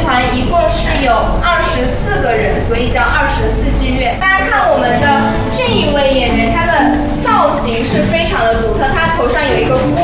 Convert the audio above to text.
团一共是有24个人，所以叫24剧院。大家看我们的这一位演员，他的造型是非常的独特，他头上有一个